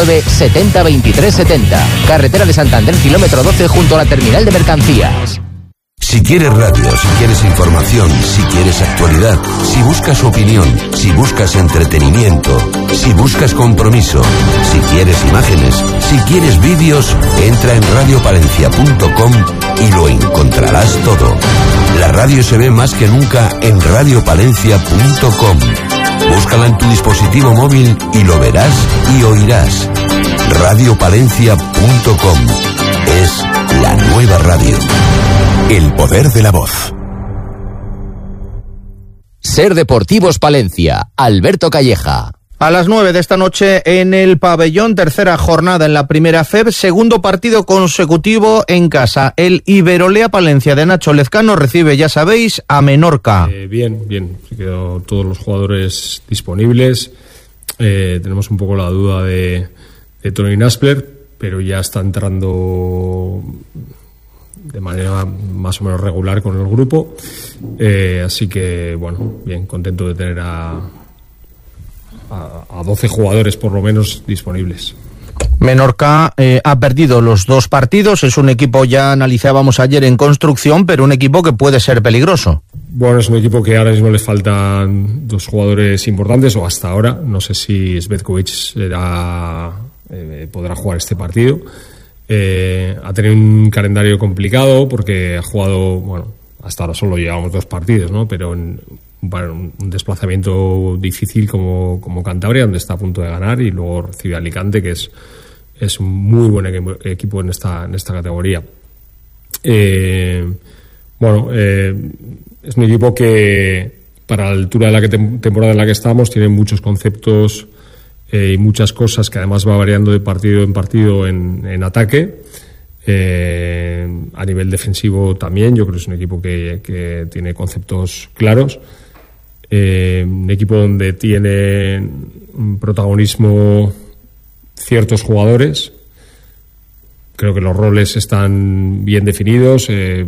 9 70 23 70. Carretera de Santander, kilómetro 12, junto a la terminal de mercancías. Si quieres radio, si quieres información, si quieres actualidad, si buscas opinión, si buscas entretenimiento, si buscas compromiso, si quieres imágenes, si quieres vídeos, entra en radiopalencia.com y lo encontrarás todo. La radio se ve más que nunca en radiopalencia.com. Búscala en tu dispositivo móvil y lo verás y oirás. Radiopalencia.com es la nueva radio. El poder de la voz. Ser Deportivos Palencia, Alberto Calleja. A las 9 de esta noche en el pabellón, tercera jornada en la primera FEB, segundo partido consecutivo en casa. El Iberolea Palencia de Nacho Lezcano recibe, ya sabéis, a Menorca. Bien. Se quedó todos los jugadores disponibles. Tenemos un poco la duda de Tony Naspler, pero ya está entrando de manera más o menos regular con el grupo. Así que, bueno, bien, contento de tener a 12 jugadores por lo menos disponibles. Menorca ha perdido los dos partidos, es un equipo, ya analizábamos ayer, en construcción, pero un equipo que puede ser peligroso. Bueno, es un equipo que ahora mismo les faltan dos jugadores importantes, o hasta ahora. No sé si Svetkovic podrá jugar este partido. Ha tenido un calendario complicado porque ha jugado, bueno, hasta ahora solo llevamos 2 partidos, ¿no? Pero en un desplazamiento difícil como Cantabria, donde está a punto de ganar, y luego recibe a Alicante, que es un muy buen equipo en esta categoría. Es un equipo que, para la altura de la temporada en la que estamos, tiene muchos conceptos y muchas cosas que además va variando de partido en partido en ataque. A nivel defensivo también, yo creo que es un equipo que tiene conceptos claros. Un equipo donde tiene un protagonismo ciertos jugadores. Creo que los roles están bien definidos.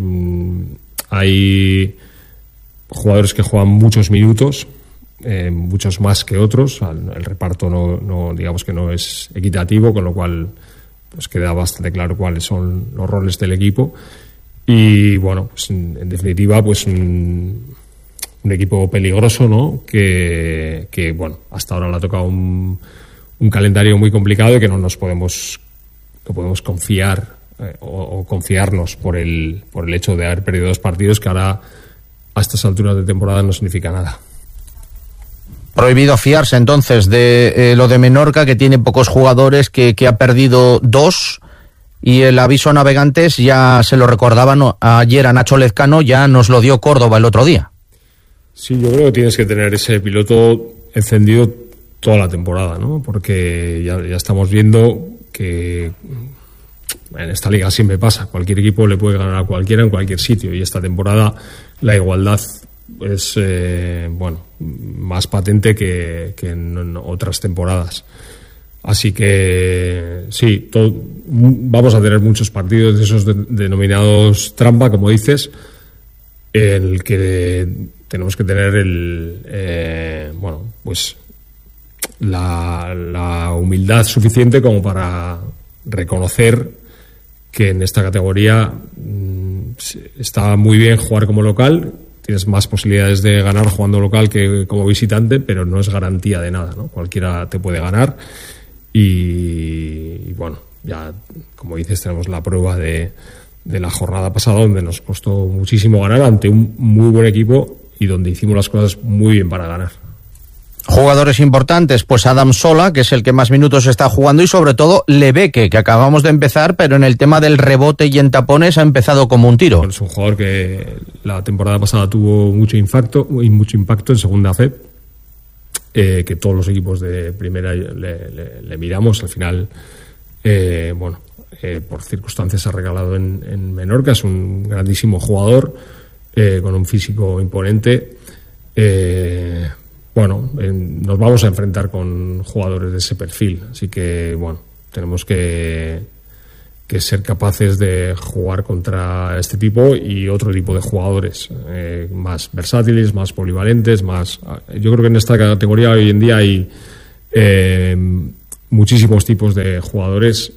Hay jugadores que juegan muchos minutos, muchos más que otros. El reparto no digamos que no es equitativo, con lo cual pues queda bastante claro cuáles son los roles del equipo. Y bueno, pues en definitiva, pues un equipo peligroso, ¿no? Que bueno, hasta ahora le ha tocado un calendario muy complicado y que no podemos confiar o confiarnos por el hecho de haber perdido 2 partidos, que ahora a estas alturas de temporada no significa nada. Prohibido fiarse entonces de lo de Menorca, que tiene pocos jugadores, que ha perdido 2, y el aviso a Navegantes ya se lo recordaban ayer a Nacho Lezcano, ya nos lo dio Córdoba el otro día. Sí, yo creo que tienes que tener ese piloto encendido toda la temporada, ¿no? Porque ya estamos viendo que en esta liga siempre pasa, cualquier equipo le puede ganar a cualquiera en cualquier sitio, y esta temporada la igualdad es más patente que en otras temporadas. Así que sí, vamos a tener muchos partidos de esos denominados trampa, como dices, en el que tenemos que tener la humildad suficiente como para reconocer que en esta categoría está muy bien jugar como local. Tienes más posibilidades de ganar jugando local que como visitante, pero no es garantía de nada, ¿no? Cualquiera te puede ganar. Y bueno, ya como dices, tenemos la prueba de la jornada pasada, donde nos costó muchísimo ganar ante un muy buen equipo y donde hicimos las cosas muy bien para ganar. Jugadores importantes, pues Adam Sola, que es el que más minutos está jugando, y sobre todo Lebeque, que acabamos de empezar, pero en el tema del rebote y en tapones ha empezado como un tiro. Es un jugador que la temporada pasada tuvo mucho impacto en segunda FEB, que todos los equipos de primera le miramos. Al final, por circunstancias se ha regalado en Menorca. Es un grandísimo jugador, con un físico imponente. Nos vamos a enfrentar con jugadores de ese perfil, así que tenemos que ser capaces de jugar contra este tipo y otro tipo de jugadores, más versátiles, más polivalentes, más. Yo creo que en esta categoría hoy en día hay muchísimos tipos de jugadores.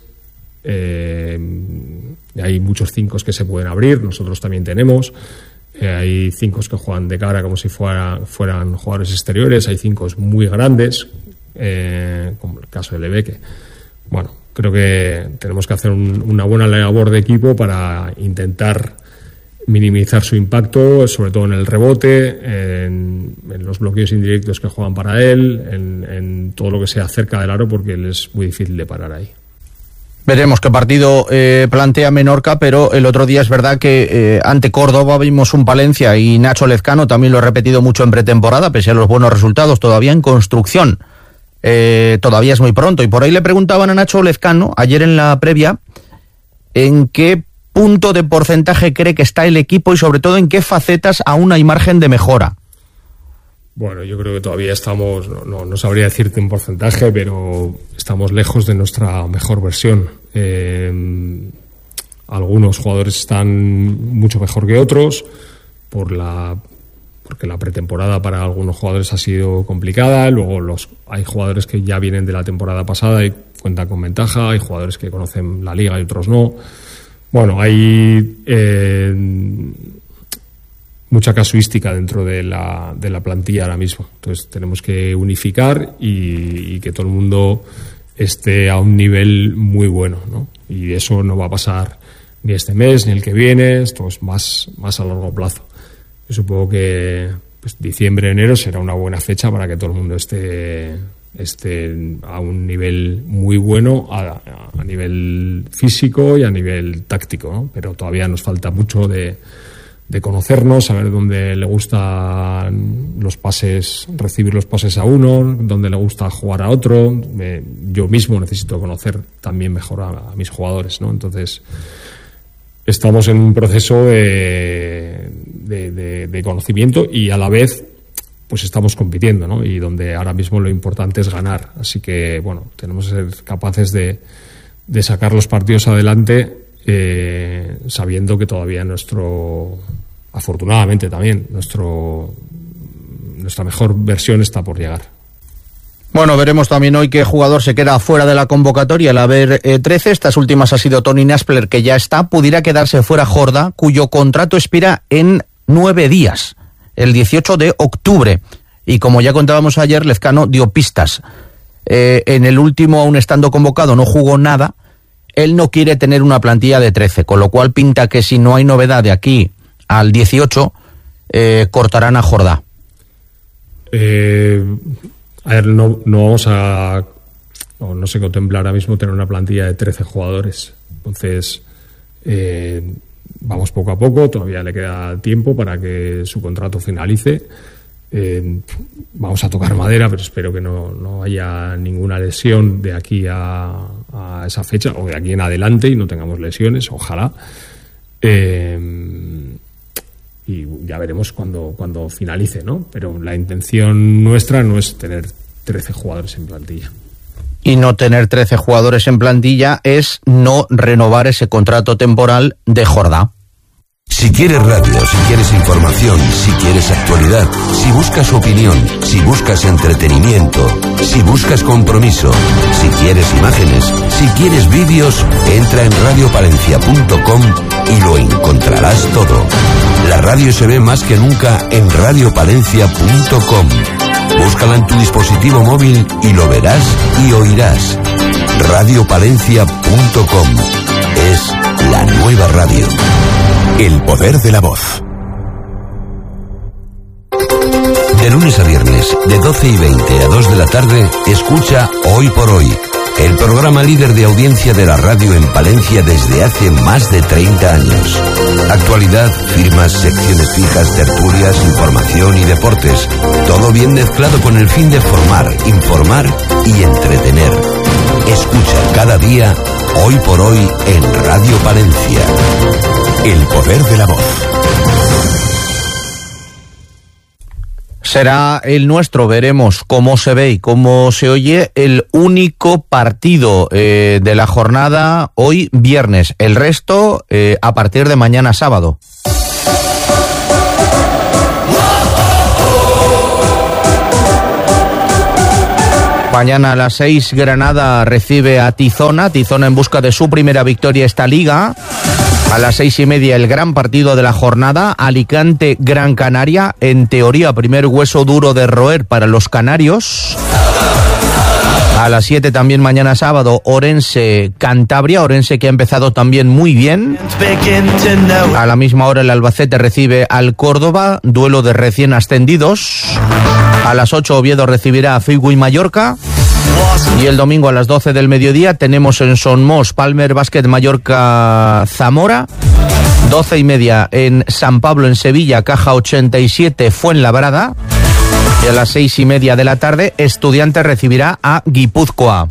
Hay muchos 5 que se pueden abrir, nosotros también tenemos. Hay 5 que juegan de cara como si fueran jugadores exteriores. Hay 5 muy grandes, como el caso de Lebeque. Bueno, creo que tenemos que hacer una buena labor de equipo para intentar minimizar su impacto, sobre todo en el rebote, en los bloqueos indirectos que juegan para él, en todo lo que sea cerca del aro, porque él es muy difícil de parar ahí. Veremos qué partido plantea Menorca, pero el otro día es verdad que ante Córdoba vimos un Palencia, y Nacho Lezcano también lo ha repetido mucho en pretemporada, pese a los buenos resultados, todavía en construcción. Todavía es muy pronto, y por ahí le preguntaban a Nacho Lezcano ayer en la previa en qué punto de porcentaje cree que está el equipo y sobre todo en qué facetas aún hay margen de mejora. Bueno, yo creo que todavía estamos, no sabría decirte un porcentaje, pero estamos lejos de nuestra mejor versión. Algunos jugadores están mucho mejor que otros porque la pretemporada para algunos jugadores ha sido complicada. Luego hay jugadores que ya vienen de la temporada pasada y cuentan con ventaja. Hay jugadores que conocen la liga y otros no. Bueno, hay mucha casuística dentro de la plantilla ahora mismo. Entonces tenemos que unificar y que todo el mundo esté a un nivel muy bueno, ¿no? Y eso no va a pasar ni este mes ni el que viene. Esto es más a largo plazo. Yo supongo que diciembre, enero será una buena fecha para que todo el mundo esté a un nivel muy bueno a nivel físico y a nivel táctico, ¿no? Pero todavía nos falta mucho de conocernos, saber dónde le gustan los pases, recibir los pases a uno, dónde le gusta jugar a otro. Yo mismo necesito conocer también mejor a mis jugadores, ¿no? Entonces estamos en un proceso de conocimiento y a la vez pues estamos compitiendo, ¿no? Y donde ahora mismo lo importante es ganar. Así que, bueno, tenemos que ser capaces de sacar los partidos adelante sabiendo que todavía afortunadamente también, nuestra mejor versión está por llegar. Bueno, veremos también hoy qué jugador se queda fuera de la convocatoria. Al haber 13, estas últimas ha sido Tony Naspler, que ya está. Pudiera quedarse fuera Jordá, cuyo contrato expira en 9 días, el 18 de octubre. Y como ya contábamos ayer, Lezcano dio pistas. En el último, aún estando convocado, no jugó nada. Él no quiere tener una plantilla de 13, con lo cual pinta que si no hay novedad de aquí al 18, cortarán a Jordá. A ver, no vamos a... No se contempla ahora mismo tener una plantilla de 13 jugadores. Entonces, vamos poco a poco, todavía le queda tiempo para que su contrato finalice. Vamos a tocar madera, pero espero que no haya ninguna lesión de aquí a esa fecha, o de aquí en adelante, y no tengamos lesiones, ojalá. Y ya veremos cuando finalice, ¿no? Pero la intención nuestra no es tener 13 jugadores en plantilla. Y no tener 13 jugadores en plantilla es no renovar ese contrato temporal de Jordá. Si quieres radio, si quieres información, si quieres actualidad, si buscas opinión, si buscas entretenimiento, si buscas compromiso, si quieres imágenes, si quieres vídeos, entra en radiopalencia.com y lo encontrarás todo. La radio se ve más que nunca en radiopalencia.com. Búscala en tu dispositivo móvil y lo verás y oirás. Radiopalencia.com es la nueva radio. El poder de la voz. De lunes a viernes, de 12:20 a 2 de la tarde, escucha Hoy por Hoy, el programa líder de audiencia de la radio en Palencia desde hace más de 30 años. Actualidad, firmas, secciones fijas, tertulias, información y deportes. Todo bien mezclado con el fin de formar, informar y entretener. Escucha cada día Hoy por Hoy en Radio Palencia. El poder de la voz. Será el nuestro, veremos cómo se ve y cómo se oye el único partido de la jornada hoy viernes. El resto a partir de mañana sábado. Mañana a las 6 Granada recibe a Tizona en busca de su primera victoria esta liga. A las 6:30 el gran partido de la jornada, Alicante-Gran Canaria, en teoría primer hueso duro de roer para los canarios. A las 7 también mañana sábado, Orense-Cantabria, Orense que ha empezado también muy bien. A la misma hora el Albacete recibe al Córdoba, duelo de recién ascendidos. A las 8 Oviedo recibirá a Figui-Mallorca. Y el domingo a las 12 del mediodía tenemos en Son Mos Palmer Basket Mallorca Zamora. 12:30 en San Pablo en Sevilla, Caja 87 Fuenlabrada. Y a las 6:30 de la tarde, Estudiantes recibirá a Guipúzcoa.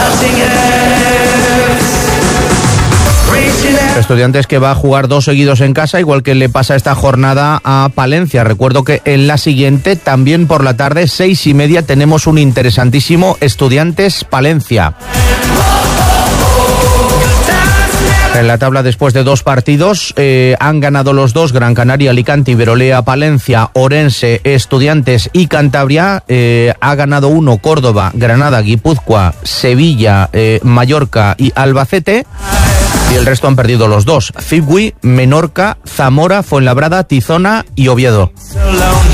Estudiantes que va a jugar 2 seguidos en casa, igual que le pasa esta jornada a Palencia. Recuerdo que en la siguiente, también por la tarde, 6:30, tenemos un interesantísimo Estudiantes-Palencia. En la tabla, después de 2 partidos, han ganado los 2, Gran Canaria, Alicante, Iberolea, Palencia, Orense, Estudiantes y Cantabria. Ha ganado 1 Córdoba, Granada, Guipúzcoa, Sevilla, Mallorca y Albacete. Y el resto han perdido los 2, Figui, Menorca, Zamora, Fuenlabrada, Tizona y Oviedo.